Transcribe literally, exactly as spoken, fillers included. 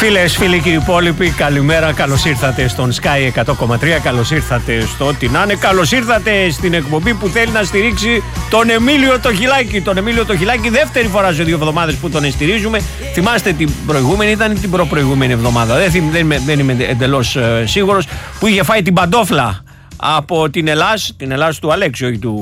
Φίλες, φίλοι και οι υπόλοιποι, καλημέρα, καλώς ήρθατε στον Sky εκατό κόμμα τρία, καλώς ήρθατε στο Ό,τι να είναι, καλώς ήρθατε στην εκπομπή που θέλει να στηρίξει τον Εμίλιο το Χιλάκη. Τον Εμίλιο το Χιλάκη, δεύτερη φορά σε δύο εβδομάδες που τον στηρίζουμε. Θυμάστε την προηγούμενη, ήταν την προπροηγούμενη εβδομάδα, δεν, θυμ, δεν, δεν είμαι εντελώς ε, σίγουρος, που είχε φάει την παντόφλα από την Ελλάς, την Ελλάς του Αλέξη, όχι του